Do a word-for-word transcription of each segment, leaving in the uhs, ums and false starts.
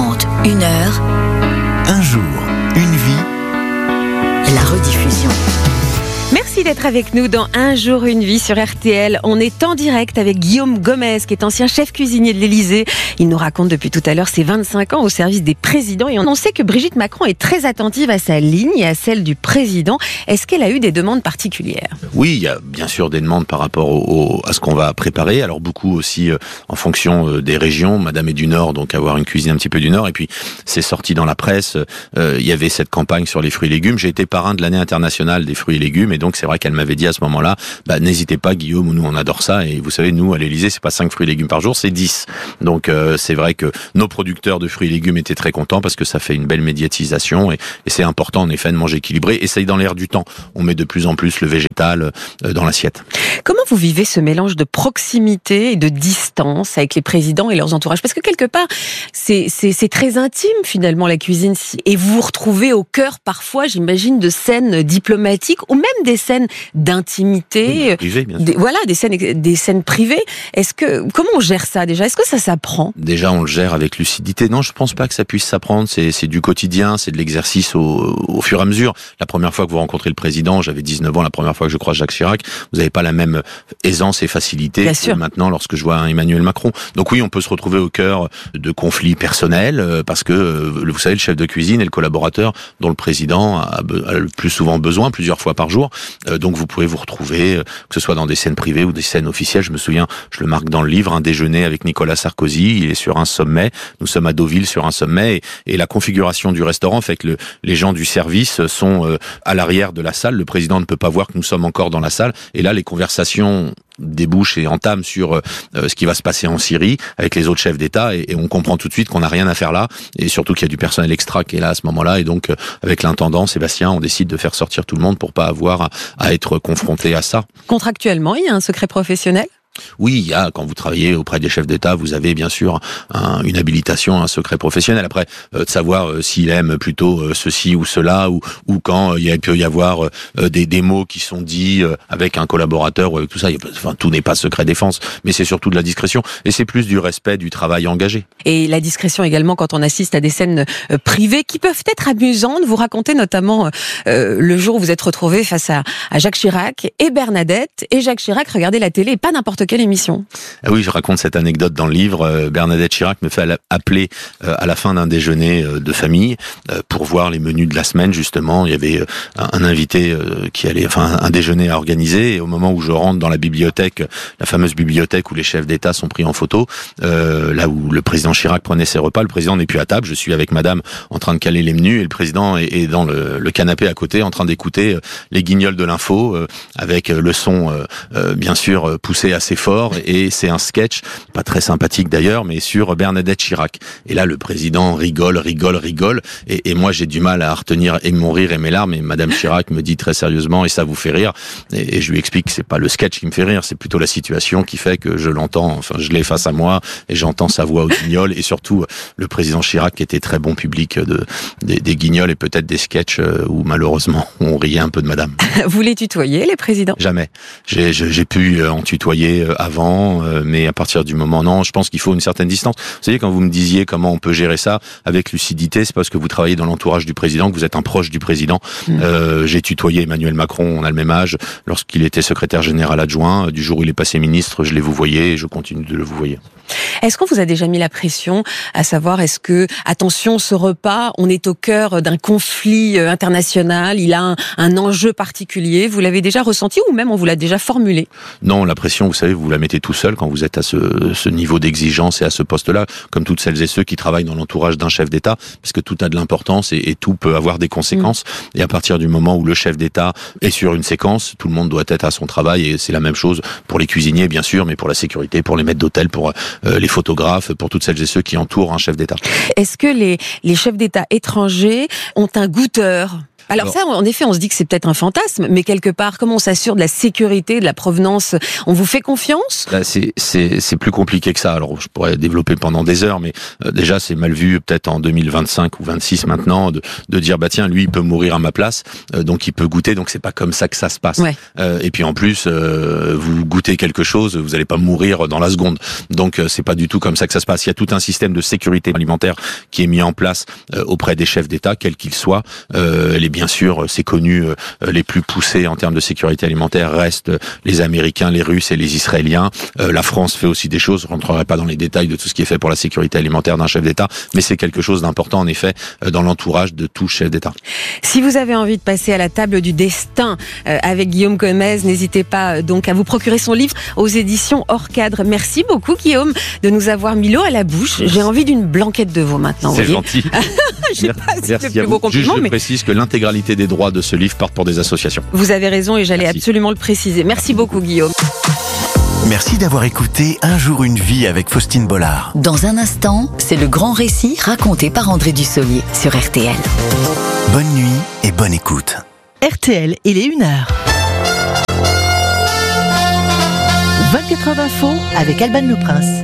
trente, une heure. Un jour, une vie. La rediffusion. Merci d'être avec nous dans Un jour, une vie sur R T L. On est en direct avec Guillaume Gomez, qui est ancien chef cuisinier de l'Élysée. Il nous raconte depuis tout à l'heure ses vingt-cinq ans au service des présidents. Et on sait que Brigitte Macron est très attentive à sa ligne et à celle du président. Est-ce qu'elle a eu des demandes particulières ? Oui, il y a bien sûr des demandes par rapport au, au, à ce qu'on va préparer. Alors beaucoup aussi euh, en fonction euh, des régions. Madame est du Nord, donc avoir une cuisine un petit peu du Nord. Et puis c'est sorti dans la presse. Euh, il y avait cette campagne sur les fruits et légumes. J'ai été parrain de l'année internationale des fruits et légumes. Et donc c'est vrai qu'elle m'avait dit à ce moment-là, bah, n'hésitez pas Guillaume, nous on adore ça. Et vous savez, nous à l'Élysée, c'est pas cinq fruits et légumes par jour, c'est dix. Donc euh, c'est vrai que nos producteurs de fruits et légumes étaient très contents parce que ça fait une belle médiatisation. Et, et c'est important en effet de manger équilibré. Et c'est dans l'air du temps. On met de plus en plus le végétal euh, dans l'assiette. Comment vous vivez ce mélange de proximité et de distance avec les présidents et leurs entourages ? Parce que quelque part, c'est, c'est, c'est très intime finalement la cuisine. Et vous vous retrouvez au cœur parfois, j'imagine, de scènes diplomatiques ou même des scènes d'intimité. Oui, privé, bien sûr. Des, voilà, des scènes, des scènes privées. Est-ce que, comment on gère ça déjà ? Est-ce que ça s'apprend ? Déjà, on le gère avec lucidité. Non, je pense pas que ça puisse s'apprendre. C'est, c'est du quotidien, c'est de l'exercice au, au fur et à mesure. La première fois que vous rencontrez le président, j'avais dix-neuf ans, la première fois que je croise Jacques Chirac, vous n'avez pas la même aisance et facilité bien que sûr. Maintenant lorsque je vois un Emmanuel Macron. Donc oui, on peut se retrouver au cœur de conflits personnels parce que, vous savez, le chef de cuisine est le collaborateur dont le président a, a le plus souvent besoin, plusieurs fois par jour. Donc vous pouvez vous retrouver, que ce soit dans des scènes privées ou des scènes officielles. Je me souviens, je le marque dans le livre, un déjeuner avec Nicolas Sarkozy, il est sur un sommet, nous sommes à Deauville sur un sommet, et, et la configuration du restaurant fait que le, les gens du service sont euh, à l'arrière de la salle, le président ne peut pas voir que nous sommes encore dans la salle, et là les conversations débouchent et entament sur euh, ce qui va se passer en Syrie avec les autres chefs d'État, et, et on comprend tout de suite qu'on n'a rien à faire là, et surtout qu'il y a du personnel extra qui est là à ce moment-là, et donc euh, avec l'intendant Sébastien, on décide de faire sortir tout le monde pour pas avoir à, à être confronté à ça. Contractuellement, il y a un secret professionnel ? Oui, il y a, quand vous travaillez auprès des chefs d'État, vous avez bien sûr un, une habilitation, un secret professionnel. Après, euh, de savoir euh, s'il aime plutôt euh, ceci ou cela, ou, ou quand euh, il peut y avoir euh, des, des mots qui sont dits euh, avec un collaborateur ou avec tout ça. Il y a, enfin, tout n'est pas secret défense, mais c'est surtout de la discrétion. Et c'est plus du respect du travail engagé. Et la discrétion également quand on assiste à des scènes euh, privées qui peuvent être amusantes. Vous racontez notamment euh, le jour où vous êtes retrouvé face à, à Jacques Chirac et Bernadette. Et Jacques Chirac regardait la télé, et pas n'importe quelle émission. Ah oui, je raconte cette anecdote dans le livre. Bernadette Chirac me fait appeler à la fin d'un déjeuner de famille pour voir les menus de la semaine, justement. Il y avait un invité qui allait, enfin, un déjeuner à organiser, et au moment où je rentre dans la bibliothèque, la fameuse bibliothèque où les chefs d'État sont pris en photo, euh, là où le président Chirac prenait ses repas, le président n'est plus à table, je suis avec madame en train de caler les menus, et le président est, est dans le, le canapé à côté en train d'écouter les guignols de l'info, euh, avec le son, euh, bien sûr, poussé assez fort, et c'est un sketch, pas très sympathique d'ailleurs, mais sur Bernadette Chirac. Et là, le président rigole, rigole, rigole, et, et moi j'ai du mal à retenir et mon rire et mes larmes, et madame Chirac me dit très sérieusement, et ça vous fait rire, et, et je lui explique que c'est pas le sketch qui me fait rire, c'est plutôt la situation qui fait que je l'entends, enfin je l'ai face à moi, et j'entends sa voix au guignol, et surtout le président Chirac qui était très bon public de, des, des guignols, et peut-être des sketchs où malheureusement on riait un peu de madame. Vous les tutoyez, les présidents ? Jamais. J'ai, j'ai pu en tutoyer avant, mais à partir du moment, non, je pense qu'il faut une certaine distance. Vous savez, quand vous me disiez comment on peut gérer ça avec lucidité, c'est parce que vous travaillez dans l'entourage du président, que vous êtes un proche du président. Mmh. Euh, j'ai tutoyé Emmanuel Macron, on a le même âge, lorsqu'il était secrétaire général adjoint. Du jour où il est passé ministre, je l'ai vouvoyé et je continue de le vouvoyer. Est-ce qu'on vous a déjà mis la pression à savoir, est-ce que, attention, ce repas, on est au cœur d'un conflit international, il a un, un enjeu particulier, vous l'avez déjà ressenti ou même on vous l'a déjà formulé ? Non, la pression, vous savez, vous la mettez tout seul quand vous êtes à ce, ce niveau d'exigence et à ce poste-là, comme toutes celles et ceux qui travaillent dans l'entourage d'un chef d'État, parce que tout a de l'importance et, et tout peut avoir des conséquences. Mmh. Et à partir du moment où le chef d'État est sur une séquence, tout le monde doit être à son travail, et c'est la même chose pour les cuisiniers, bien sûr, mais pour la sécurité, pour les maîtres d'hôtel, pour euh, les photographes, pour toutes celles et ceux qui entourent un chef d'État. Est-ce que les, les chefs d'État étrangers ont un goûteur ? Alors, Alors ça, en effet, on se dit que c'est peut-être un fantasme, mais quelque part, comment on s'assure de la sécurité, de la provenance? On vous fait confiance? Là, c'est, c'est, c'est plus compliqué que ça. Alors, je pourrais développer pendant des heures, mais euh, déjà, c'est mal vu, peut-être en deux mille vingt-cinq ou vingt-six maintenant, de, de dire, bah tiens, lui, il peut mourir à ma place, euh, donc il peut goûter, donc c'est pas comme ça que ça se passe. Ouais. Euh, et puis en plus, euh, vous goûtez quelque chose, vous allez pas mourir dans la seconde. Donc, euh, c'est pas du tout comme ça que ça se passe. Il y a tout un système de sécurité alimentaire qui est mis en place euh, auprès des chefs d'État, quels qu'ils soient. Euh, les bien sûr, c'est connu, euh, les plus poussés en termes de sécurité alimentaire restent les Américains, les Russes et les Israéliens. Euh, la France fait aussi des choses. Je rentrerai pas dans les détails de tout ce qui est fait pour la sécurité alimentaire d'un chef d'État, mais c'est quelque chose d'important en effet euh, dans l'entourage de tout chef d'État. Si vous avez envie de passer à la table du destin euh, avec Guillaume Gomez, n'hésitez pas euh, donc à vous procurer son livre aux éditions Hors Cadre. Merci beaucoup Guillaume de nous avoir mis l'eau à la bouche. J'ai envie d'une blanquette de veau maintenant. C'est vous gentil. Je sais pas si c'est le plus beau compliment. Juste, je mais... précise que l'intégralité des droits de ce livre partent pour des associations. Vous avez raison et j'allais Merci. absolument le préciser. Merci beaucoup Guillaume. Merci d'avoir écouté Un jour une vie avec Faustine Bollard. Dans un instant, c'est le grand récit raconté par André Dussolier sur R T L. Bonne nuit et bonne écoute. R T L, il est une heure. vingt-quatre heures d'info avec Alban Le Prince.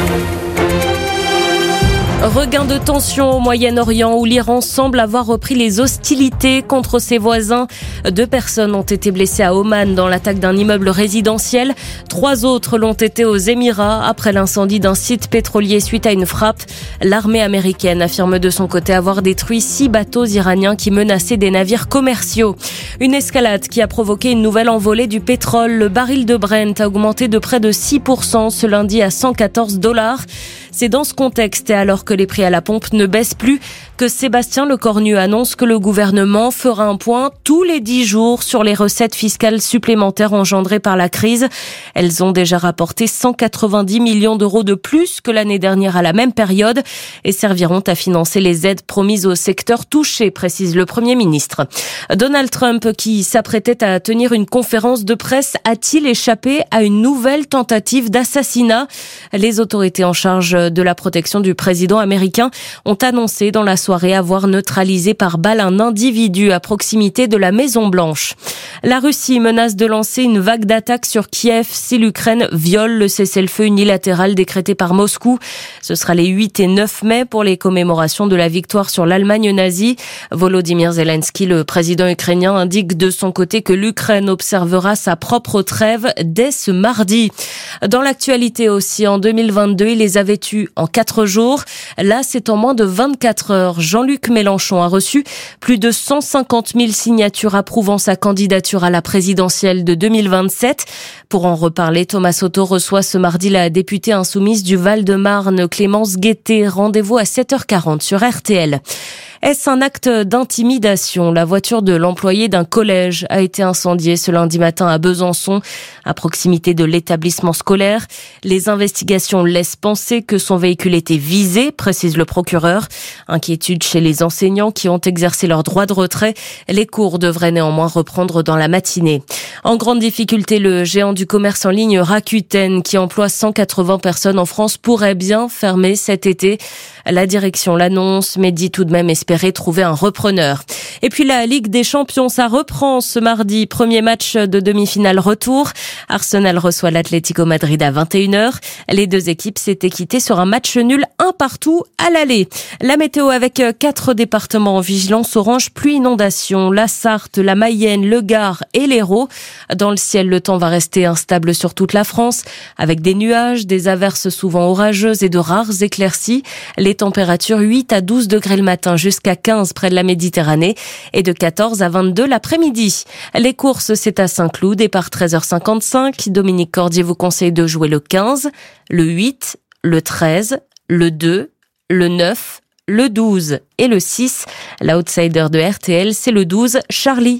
Regain de tension au Moyen-Orient où l'Iran semble avoir repris les hostilités contre ses voisins. Deux personnes ont été blessées à Oman dans l'attaque d'un immeuble résidentiel. Trois autres l'ont été aux Émirats après l'incendie d'un site pétrolier suite à une frappe. L'armée américaine affirme de son côté avoir détruit six bateaux iraniens qui menaçaient des navires commerciaux. Une escalade qui a provoqué une nouvelle envolée du pétrole. Le baril de Brent a augmenté de près de six pour cent ce lundi à cent quatorze dollars. C'est dans ce contexte et alors que les prix à la pompe ne baissent plus que Sébastien Lecornu annonce que le gouvernement fera un point tous les dix jours sur les recettes fiscales supplémentaires engendrées par la crise. Elles ont déjà rapporté cent quatre-vingt-dix millions d'euros de plus que l'année dernière à la même période et serviront à financer les aides promises au secteur touché, précise le Premier ministre. Donald Trump, qui s'apprêtait à tenir une conférence de presse, a-t-il échappé à une nouvelle tentative d'assassinat? Les autorités en charge de la protection du président américain ont annoncé dans la soirée avoir neutralisé par balle un individu à proximité de la Maison-Blanche. La Russie menace de lancer une vague d'attaques sur Kiev si l'Ukraine viole le cessez-le-feu unilatéral décrété par Moscou. Ce sera les huit et neuf mai pour les commémorations de la victoire sur l'Allemagne nazie. Volodymyr Zelensky, le président ukrainien, indique de son côté que l'Ukraine observera sa propre trêve dès ce mardi. Dans l'actualité aussi, en deux mille vingt-deux, il les avait tués en quatre jours. Là, c'est en moins de vingt-quatre heures. Jean-Luc Mélenchon a reçu plus de cent cinquante mille signatures approuvant sa candidature à la présidentielle de deux mille vingt-sept. Pour en reparler, Thomas Soto reçoit ce mardi la députée insoumise du Val-de-Marne, Clémence Guettet. Rendez-vous à sept heures quarante sur R T L. Est-ce un acte d'intimidation? La voiture de l'employé d'un collège a été incendiée ce lundi matin à Besançon, à proximité de l'établissement scolaire. Les investigations laissent penser que son véhicule était visé, précise le procureur. Inquiétude chez les enseignants qui ont exercé leur droit de retrait. Les cours devraient néanmoins reprendre dans la matinée. En grande difficulté, le géant du commerce en ligne Rakuten, qui emploie cent quatre-vingts personnes en France, pourrait bien fermer cet été. La direction l'annonce, mais dit tout de même espérer trouver un repreneur. Et puis la Ligue des Champions, ça reprend ce mardi. Premier match de demi-finale retour. Arsenal reçoit l'Atlético Madrid à vingt et une heures. Les deux équipes s'étaient quittées sur un match nul un partout à l'aller. La météo avec quatre départements en vigilance orange pluie inondation. La Sarthe, la Mayenne, le Gard et l'Hérault. Dans le ciel, le temps va rester instable sur toute la France avec des nuages, des averses souvent orageuses et de rares éclaircies. Les températures huit à douze degrés le matin jusqu'à quinze près de la Méditerranée et de quatorze à vingt-deux l'après-midi. Les courses, c'est à Saint-Cloud, départ treize heures cinquante-cinq. Dominique Cordier vous conseille de jouer le quinze, le huit, le treize, le deux, le neuf, le douze et le six. L'outsider de R T L, c'est le douze, Charlie.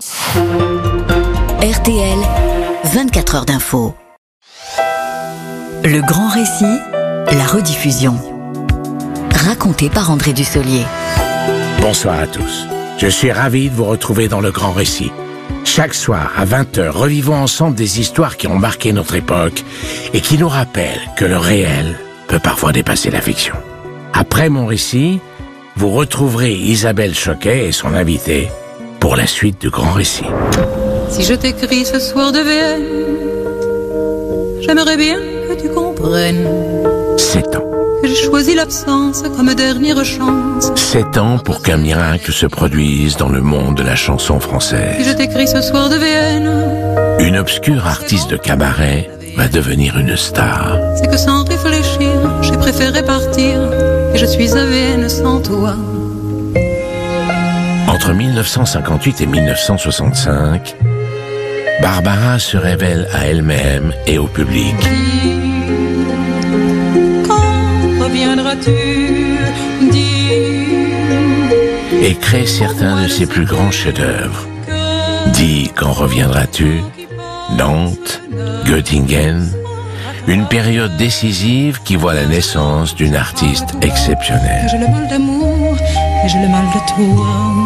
R T L, vingt-quatre heures d'info. Le grand récit, la rediffusion. Raconté par André Dussolier. Bonsoir à tous. Je suis ravi de vous retrouver dans le grand récit. Chaque soir, à vingt heures, revivons ensemble des histoires qui ont marqué notre époque et qui nous rappellent que le réel peut parfois dépasser la fiction. Après mon récit, vous retrouverez Isabelle Choquet et son invité pour la suite du grand récit. Si je t'écris ce soir de Vienne, j'aimerais bien que tu comprennes Sept ans. que j'ai choisi l'absence comme dernière chance. Sept ans pour qu'un miracle se produise dans le monde de la chanson Si française. je t'écris ce soir de Vienne, Une obscure artiste de cabaret va devenir une star. c'est que sans réfléchir, j'ai préféré partir. Et je suis à Vienne sans toi. Entre mille neuf cent cinquante-huit et mille neuf cent soixante-cinq, Barbara se révèle à elle-même et au public. Quand reviendras-tu? Dis Et crée certains de ses plus grands chefs-d'œuvre. Dis, quand reviendras-tu? Nantes, Göttingen, une période décisive qui voit la naissance d'une artiste exceptionnelle. j'ai le mal d'amour et j'ai le mal de toi.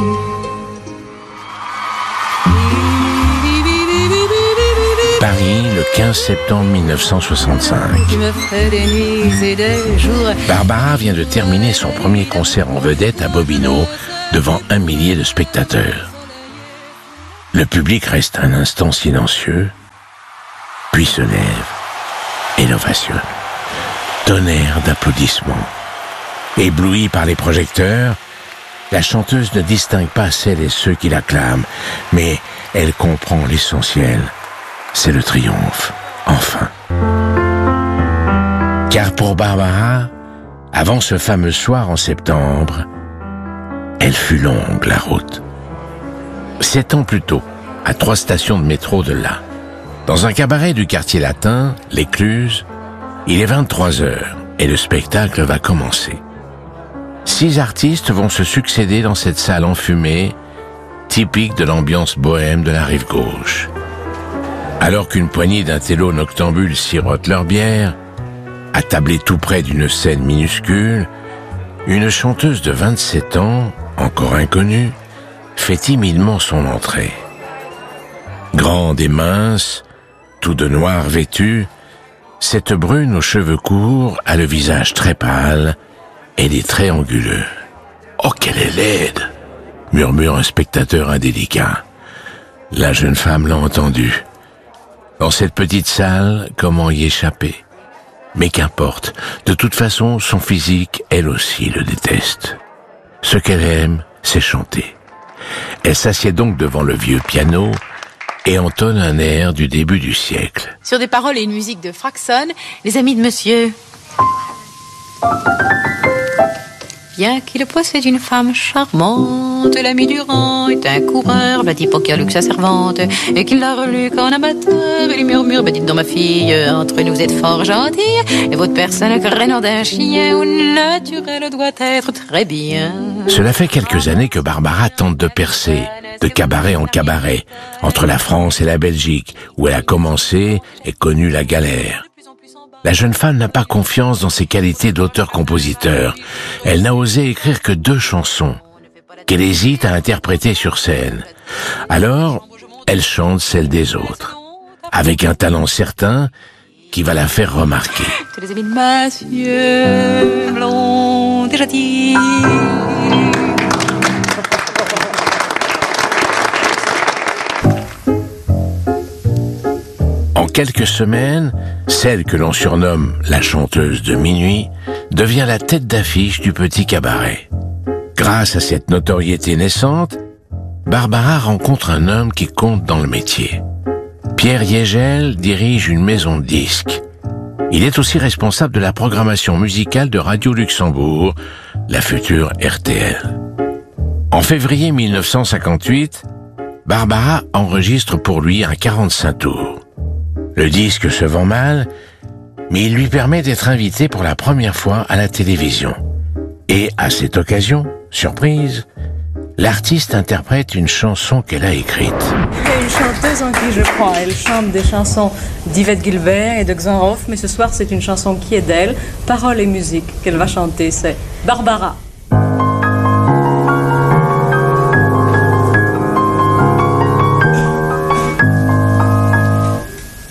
Paris, le quinze septembre mille neuf cent soixante-cinq. Tu me fais des nuits et des jours. Barbara vient de terminer son premier concert en vedette à Bobino devant un millier de spectateurs. Le public reste un instant silencieux, puis se lève et l'ovationne. Tonnerre d'applaudissements. Éblouie par les projecteurs, la chanteuse ne distingue pas celles et ceux qui l'acclament, mais elle comprend l'essentiel. C'est le triomphe, enfin. Car pour Barbara, avant ce fameux soir en septembre, elle fut longue la route. Sept ans plus tôt, à trois stations de métro de là, dans un cabaret du quartier latin, l'Écluse, il est vingt-trois heures et le spectacle va commencer. Six artistes vont se succéder dans cette salle enfumée, typique de l'ambiance bohème de la rive gauche. Alors qu'une poignée d'intellos noctambules sirotent leur bière, attablée tout près d'une scène minuscule, une chanteuse de vingt-sept ans, encore inconnue, fait timidement son entrée. Grande et mince, tout de noir vêtue, cette brune aux cheveux courts a le visage très pâle et les traits anguleux. « Oh, qu'elle est laide !» murmure un spectateur indélicat. La jeune femme l'a entendu. Dans cette petite salle, comment y échapper? Mais qu'importe, de toute façon, son physique, elle aussi, le déteste. Ce qu'elle aime, c'est chanter. Elle s'assied donc devant le vieux piano et entonne un air du début du siècle. Sur des paroles et une musique de Fraxon, les amis de monsieur. Bien qu'il possède une femme charmante, l'ami Durand est un coureur, bah dit poker que sa servante, et qu'il l'a relu qu'en amateur, et lui murmure, bah dites donc ma fille, entre nous vous êtes fort gentille, et votre personne crénant d'un chien, ou naturel doit être très bien. Cela fait quelques années que Barbara tente de percer, de cabaret en cabaret, entre la France et la Belgique, où elle a commencé et connu la galère. La jeune femme n'a pas confiance dans ses qualités d'auteur-compositeur. Elle n'a osé écrire que deux chansons, qu'elle hésite à interpréter sur scène. Alors, elle chante celles des autres, avec un talent certain qui va la faire remarquer. Tous les amis de monsieur l'ont déjà dit. En quelques semaines, celle que l'on surnomme la chanteuse de minuit devient la tête d'affiche du petit cabaret. Grâce à cette notoriété naissante, Barbara rencontre un homme qui compte dans le métier. Pierre Yegel dirige une maison de disques. Il est aussi responsable de la programmation musicale de Radio Luxembourg, la future R T L. En février mille neuf cent cinquante-huit, Barbara enregistre pour lui un quarante-cinq tours. Le disque se vend mal, mais il lui permet d'être invité pour la première fois à la télévision. Et à cette occasion, surprise, l'artiste interprète une chanson qu'elle a écrite. C'est une chanteuse en qui je crois. Elle chante des chansons d'Yvette Guilbert et de Xanroff, mais ce soir c'est une chanson qui est d'elle, paroles et musique, qu'elle va chanter. C'est Barbara.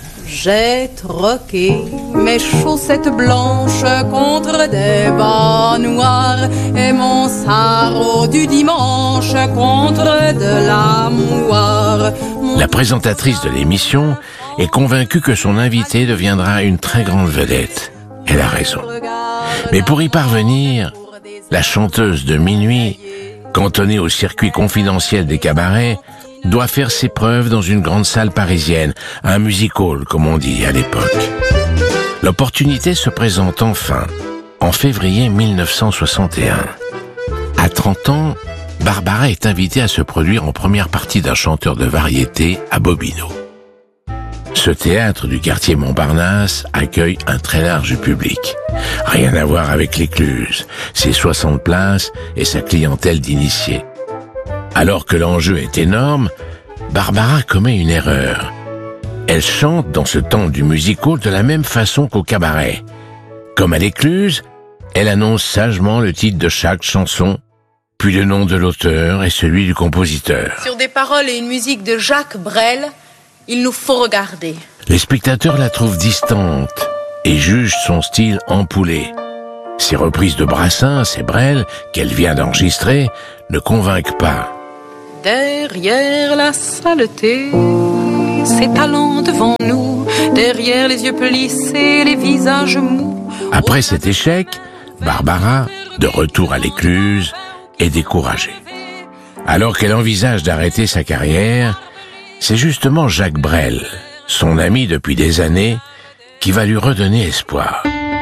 J'ai troqué mes chaussettes blanches contre des bas soie noire et mon sarrau du dimanche contre de la moire. La présentatrice de l'émission est convaincue que son invité deviendra une très grande vedette. Elle a raison. Mais pour y parvenir, la chanteuse de minuit, cantonnée au circuit confidentiel des cabarets, doit faire ses preuves dans une grande salle parisienne, un music hall comme on dit à l'époque. L'opportunité se présente enfin, en février mille neuf cent soixante et un. À trente ans, Barbara est invitée à se produire en première partie d'un chanteur de variété à Bobino. Ce théâtre du quartier Montparnasse accueille un très large public. Rien à voir avec l'Écluse, ses soixante places et sa clientèle d'initiés. Alors que l'enjeu est énorme, Barbara commet une erreur. Elle chante dans ce temple du music-hall de la même façon qu'au cabaret. Comme à l'Écluse, elle annonce sagement le titre de chaque chanson, puis le nom de l'auteur et celui du compositeur. Sur des paroles et une musique de Jacques Brel, il nous faut regarder. Les spectateurs la trouvent distante et jugent son style empoulé. Ses reprises de Brassens et Brel, qu'elle vient d'enregistrer, ne convainquent pas. Derrière la saleté, ses talents devant nous, derrière les yeux plissés, les visages mous. Après cet échec, Barbara, de retour à l'Écluse, est découragée. Alors qu'elle envisage d'arrêter sa carrière, c'est justement Jacques Brel, son ami depuis des années, qui va lui redonner espoir.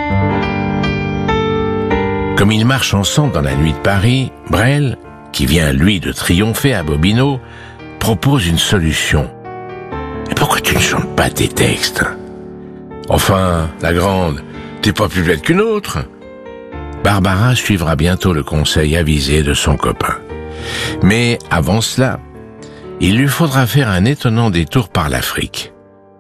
Comme ils marchent ensemble dans la nuit de Paris, Brel, qui vient lui de triompher à Bobino, propose une solution. Et pourquoi tu ne chantes pas tes textes? Enfin, la grande, t'es pas plus bête qu'une autre. Barbara suivra bientôt le conseil avisé de son copain. Mais avant cela, il lui faudra faire un étonnant détour par l'Afrique.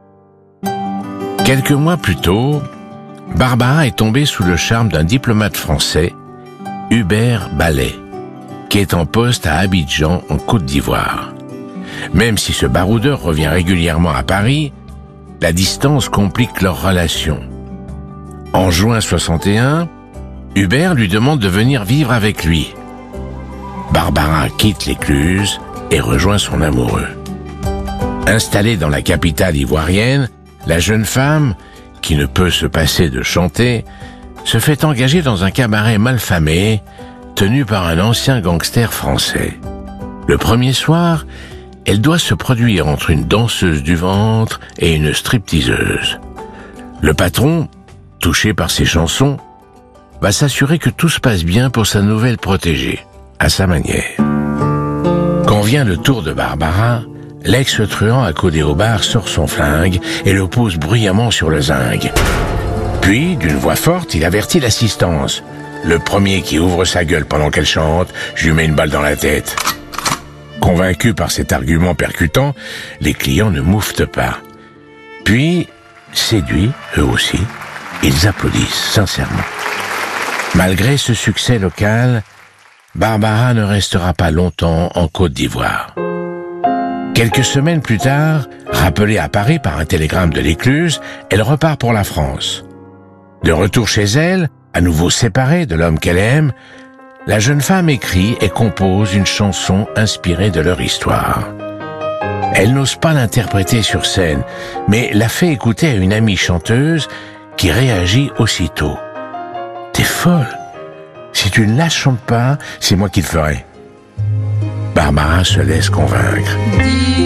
Quelques mois plus tôt, Barbara est tombée sous le charme d'un diplomate français, Hubert Ballet, qui est en poste à Abidjan, en Côte d'Ivoire. Même si ce baroudeur revient régulièrement à Paris, la distance complique leur relation. En juin soixante et un, Hubert lui demande de venir vivre avec lui. Barbara quitte l'Écluse et rejoint son amoureux. Installée dans la capitale ivoirienne, la jeune femme, qui ne peut se passer de chanter, se fait engager dans un cabaret malfamé, tenu par un ancien gangster français. Le premier soir, elle doit se produire entre une danseuse du ventre et une stripteaseuse. Le patron, touché par ses chansons, va s'assurer que tout se passe bien pour sa nouvelle protégée, à sa manière. Quand vient le tour de Barbara, l'ex-truand accoudé au bar sort son flingue et le pose bruyamment sur le zinc. Puis, d'une voix forte, il avertit l'assistance. Le premier qui ouvre sa gueule pendant qu'elle chante, je lui mets une balle dans la tête. Convaincus par cet argument percutant, les clients ne mouftent pas. Puis, séduits, eux aussi, ils applaudissent sincèrement. Malgré ce succès local, Barbara ne restera pas longtemps en Côte d'Ivoire. Quelques semaines plus tard, rappelée à Paris par un télégramme de l'Écluse, elle repart pour la France. De retour chez elle, à nouveau séparée de l'homme qu'elle aime, la jeune femme écrit et compose une chanson inspirée de leur histoire. Elle n'ose pas l'interpréter sur scène, mais la fait écouter à une amie chanteuse qui réagit aussitôt. « T'es folle. Si tu ne la chantes pas, c'est moi qui le ferai. » Barbara se laisse convaincre.